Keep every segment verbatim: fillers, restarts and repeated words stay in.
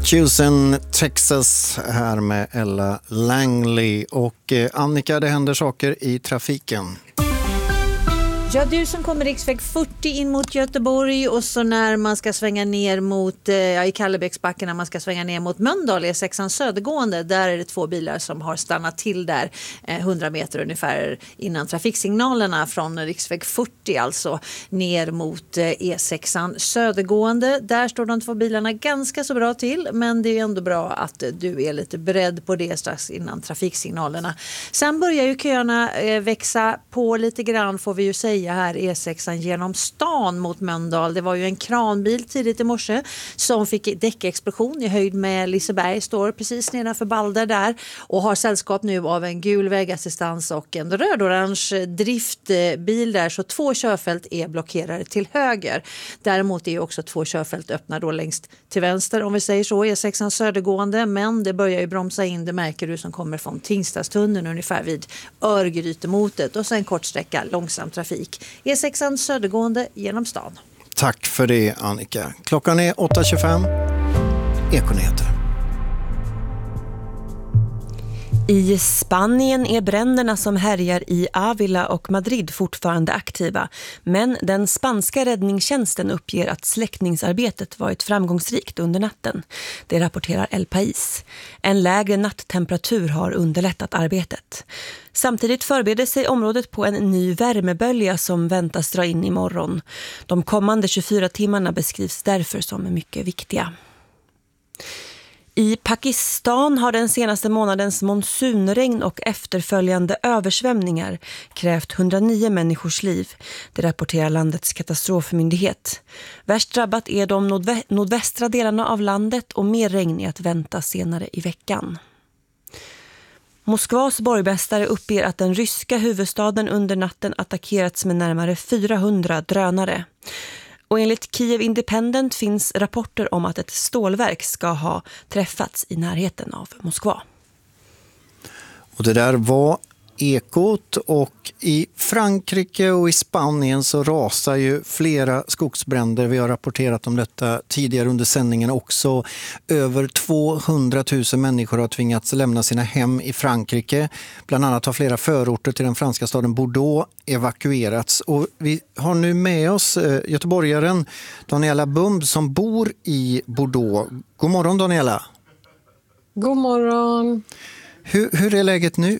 Houston, Texas här med Ella Langley. Och eh, Annika, det händer saker i trafiken. Ja, du som kommer riksväg fyrtio in mot Göteborg och så när man ska svänga ner mot, ja, i Kallebäcksbacken när man ska svänga ner mot Mölndal, E sex södergående, där är det två bilar som har stannat till där eh, hundra meter ungefär innan trafiksignalerna från riksväg fyrtio, alltså ner mot eh, E sex södergående. Där står de två bilarna ganska så bra till, men det är ändå bra att du är lite beredd på det strax innan trafiksignalerna. Sen börjar ju köerna eh, växa på lite grann, får vi ju säga, här E sex genom stan mot Mölndal. Det var ju en kranbil tidigt i morse som fick däckexplosion i höjd med Liseberg, står precis nedanför Balder där och har sällskap nu av en gul vägassistans och en röd-orange driftbil där, så två körfält är blockerade till höger. Däremot är ju också två körfält öppna då längst till vänster, om vi säger så, E sex södergående, men det börjar ju bromsa in, det märker du som kommer från Tingstadstunneln ungefär vid Örgrytemotet, och sen kort sträcka långsam trafik E sex södergående genom stan. Tack för det, Annika. Klockan är åtta tjugofem. Ekonyheter. I Spanien är bränderna som härjar i Ávila och Madrid fortfarande aktiva, men den spanska räddningstjänsten uppger att släckningsarbetet varit framgångsrikt under natten. Det rapporterar El País. En lägre natttemperatur har underlättat arbetet. Samtidigt förbereder sig området på en ny värmebölja som väntas dra in imorgon. De kommande tjugofyra timmarna beskrivs därför som mycket viktiga. I Pakistan har den senaste månadens monsunregn och efterföljande översvämningar krävt hundranio människors liv. Det rapporterar landets katastrofmyndighet. Värst drabbat är de nordvä- nordvästra delarna av landet och mer regn är att vänta senare i veckan. Moskvas borgmästare uppger att den ryska huvudstaden under natten attackerats med närmare fyrahundra drönare. Och enligt Kiev Independent finns rapporter om att ett stålverk ska ha träffats i närheten av Moskva. Och det där var Ekot, och i Frankrike och i Spanien så rasar ju flera skogsbränder. Vi har rapporterat om detta tidigare under sändningen också. Över tvåhundratusen människor har tvingats lämna sina hem i Frankrike. Bland annat har flera förorter till den franska staden Bordeaux evakuerats. Och vi har nu med oss göteborgaren Daniela Bumb som bor i Bordeaux. God morgon, Daniela. God morgon. Hur, hur är läget nu?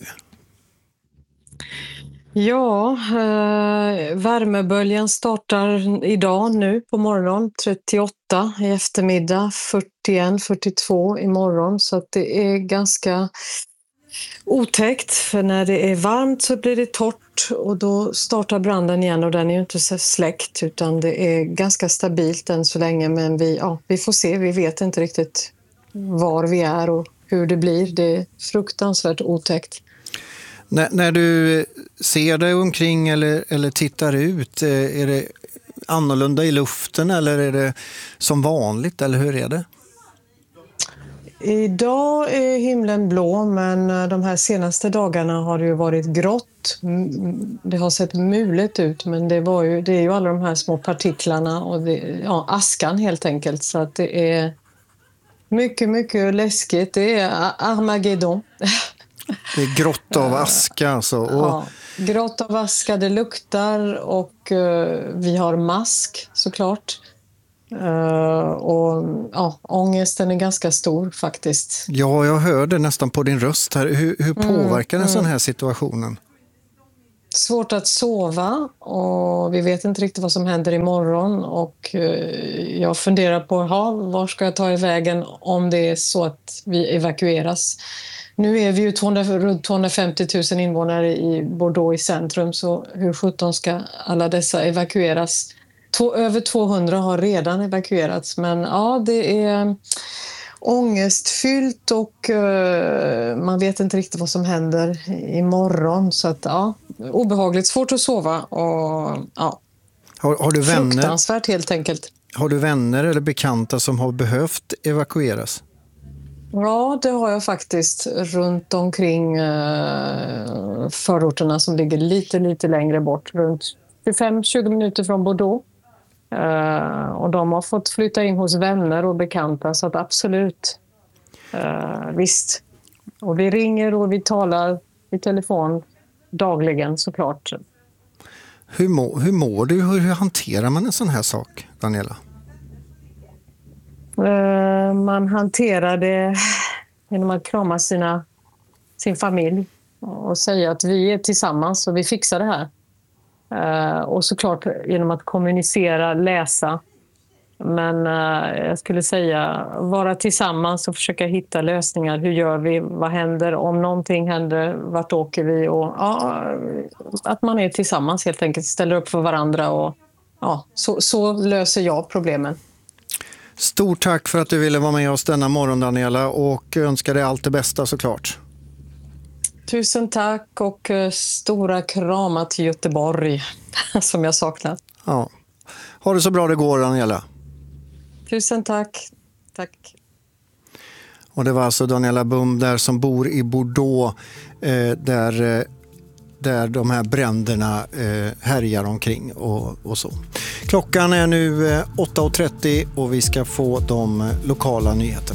Ja, eh, värmeböljan startar idag nu på morgonen, trettioåtta i eftermiddag, fyrtioett fyrtiotvå imorgon, så att det är ganska otäckt, för när det är varmt så blir det torrt och då startar branden igen, och den är ju inte så släckt utan det är ganska stabilt än så länge, men vi, ja, vi får se, vi vet inte riktigt var vi är och hur det blir. Det är fruktansvärt otäckt. När, när du ser dig omkring eller, eller tittar ut, är det annorlunda i luften eller är det som vanligt, eller hur är det? Idag är himlen blå, men de här senaste dagarna har det ju varit grått. Det har sett mulet ut, men det, var ju, det är ju alla de här små partiklarna och det, ja, askan helt enkelt. Så att det är mycket, mycket läskigt. Det är Armageddon. Det är grått av aska alltså. Och... Ja, grått av aska, det luktar, och uh, vi har mask såklart. Uh, och ja, ångesten är ganska stor faktiskt. Ja, jag hörde nästan på din röst här. Hur, hur påverkar mm, en sån här situationen? Svårt att sova, och vi vet inte riktigt vad som händer imorgon, och uh, jag funderar på ha, var ska jag ta i vägen om det är så att vi evakueras. Nu är vi ju tvåhundra, runt tvåhundrafemtio tusen invånare i Bordeaux i centrum, så hur sjutton ska alla dessa evakueras? Två, över tvåhundra har redan evakuerats, men ja, det är ångestfyllt och uh, man vet inte riktigt vad som händer imorgon, så att ja, obehagligt, svårt att sova och ja, har, har du vänner, fruktansvärt helt enkelt. Har du vänner eller bekanta som har behövt evakueras? Ja, det har jag faktiskt runt omkring uh, förorterna som ligger lite, lite längre bort, runt tjugofem till tjugo minuter från Bordeaux. Uh, och de har fått flytta in hos vänner och bekanta, så att absolut, uh, visst. Och vi ringer och vi talar i telefon dagligen såklart. Hur, må, hur mår du? Hur, hur hanterar man en sån här sak, Daniela? Uh, man hanterar det genom att krama sina, sin familj och säga att vi är tillsammans och vi fixar det här. Uh, och såklart genom att kommunicera, läsa. Men uh, jag skulle säga vara tillsammans och försöka hitta lösningar. Hur gör vi? Vad händer? Om någonting händer, vart åker vi? Och, uh, att man är tillsammans helt enkelt, ställer upp för varandra. Och, uh, så, så löser jag problemen. Stort tack för att du ville vara med oss denna morgon, Daniela, och önskar dig allt det bästa såklart. Tusen tack och uh, stora kramar till Göteborg som jag saknar. Ja. Ha det så bra det går, Daniela. Tusen tack. Tack. Och det var alltså Daniela Bum där som bor i Bordeaux eh, där, eh, där de här bränderna eh, härjar omkring och, och så. Klockan är nu eh, åtta och trettio och vi ska få de eh, lokala nyheterna.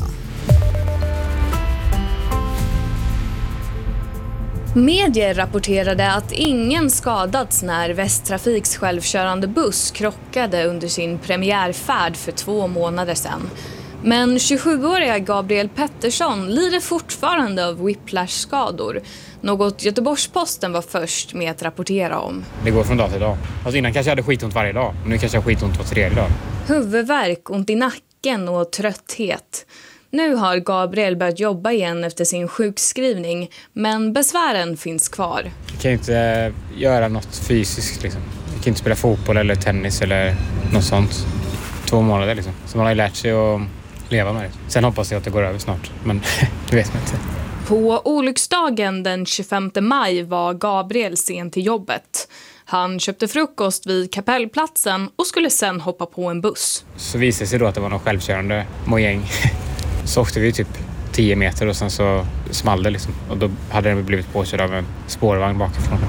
Medier rapporterade att ingen skadats när Västtrafiks självkörande buss krockade under sin premiärfärd för två månader sedan. Men tjugosjuåriga Gabriel Pettersson lider fortfarande av whiplash-skador. Något Göteborgs-Posten var först med att rapportera om. Det går från dag till dag. Alltså innan kanske jag hade skitont varje dag. Nu kanske jag har skitont var tredje dag. Huvudvärk, ont i nacken och trötthet. Nu har Gabriel börjat jobba igen efter sin sjukskrivning, men besvären finns kvar. Jag kan ju inte göra något fysiskt liksom. Jag kan inte spela fotboll eller tennis eller något sånt. Två månader liksom. Så man har ju lärt sig att leva med det. Sen hoppas jag att det går över snart, men det vet man inte. På olycksdagen den tjugofemte maj var Gabriel sen till jobbet. Han köpte frukost vid Kapellplatsen och skulle sen hoppa på en buss. Så visade det sig då att det var någon självkörande mojäng. Så åkte vi typ tio meter och sen så small det liksom. Och då hade den blivit påkörd av en spårvagn bakifrån.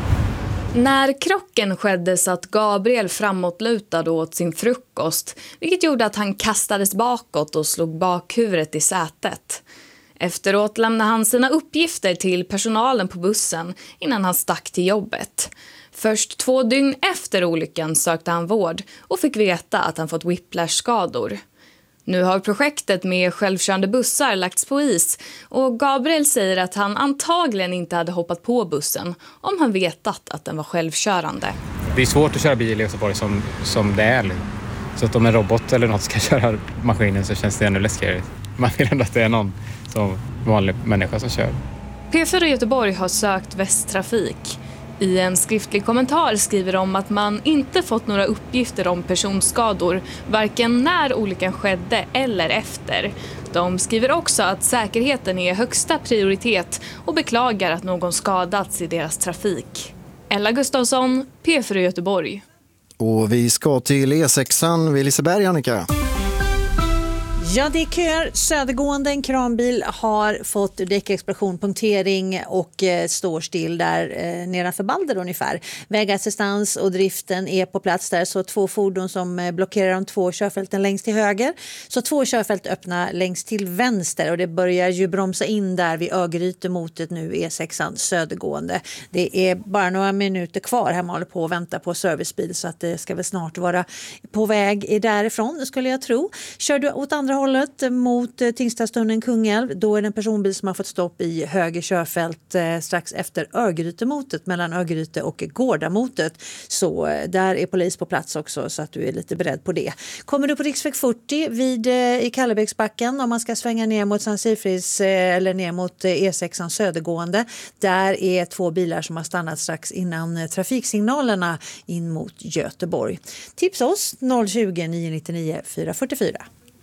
När krocken skedde satt Gabriel framåtlutad åt sin frukost, vilket gjorde att han kastades bakåt och slog bakhuvudet i sätet. Efteråt lämnade han sina uppgifter till personalen på bussen innan han stack till jobbet. Först två dygn efter olyckan sökte han vård och fick veta att han fått whiplash-skador. Nu har projektet med självkörande bussar lagts på is och Gabriel säger att han antagligen inte hade hoppat på bussen om han vetat att den var självkörande. Det är svårt att köra bil i Göteborg som, som det är. Så att om en robot eller något ska köra maskinen så känns det ännu läskigare. Man vill ändå att det är någon som vanlig människa som kör. P fyra Göteborg har sökt Västtrafik. I en skriftlig kommentar skriver de att man inte fått några uppgifter om personskador, varken när olyckan skedde eller efter. De skriver också att säkerheten är högsta prioritet och beklagar att någon skadats i deras trafik. Ella Gustafsson, P fyra Göteborg. Och vi ska till E sexan vid Liseberg, Annika. Ja, det är köer. Södergående, en kranbil har fått däckexplosion, punktering och eh, står still där eh, nedanför Balder ungefär. Vägassistans och driften är på plats där, så två fordon som eh, blockerar de två körfälten längst till höger. Så två körfält öppna längst till vänster och det börjar ju bromsa in där vid Örgrytemotet nu, E sexan södergående. Det är bara några minuter kvar här, man håller på att vänta på servicebil så att det ska väl snart vara på väg därifrån skulle jag tro. Kör du åt andra hållet mot Tingstadstunneln Kungälv, då är det en personbil som har fått stopp i höger körfält eh, strax efter Örgrytemotet, mellan Örgryte och Gårdamotet. Så eh, där är polis på plats också så att du är lite beredd på det. Kommer du på riksväg fyrtio vid, eh, i Kallebäcksbacken om man ska svänga ner mot Sankt Sigfrids eh, eller ner mot eh, E sexan södergående, där är två bilar som har stannat strax innan eh, trafiksignalerna in mot Göteborg. Tips oss noll tjugo, nio nittionio, fyra fyrtiofyra.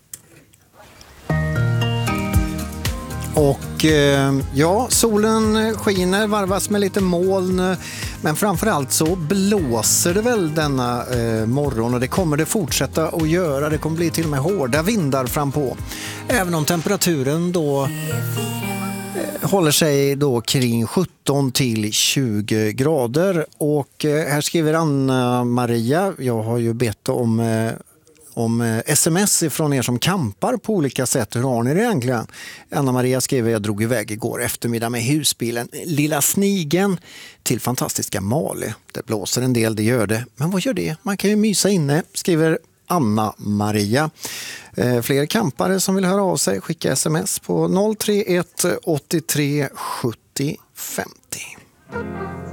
Och eh, ja, solen skiner, varvas med lite moln, men framförallt så blåser det väl denna eh, morgon och det kommer det fortsätta att göra. Det kommer bli till och med hårda vindar fram på. Även om temperaturen då eh, håller sig då kring sjutton till tjugo grader. Och eh, här skriver Anna Maria, jag har ju bett om eh, om eh, sms från er som kampar på olika sätt. Hur har ni det egentligen? Anna-Maria skriver: jag drog iväg igår eftermiddag med husbilen Lilla Snigen till fantastiska Mali. Det blåser en del, det gör det. Men vad gör det? Man kan ju mysa inne, skriver Anna-Maria. Eh, fler kampare som vill höra av sig, skicka sms på noll tre ett åttiotre sjuttio femtio.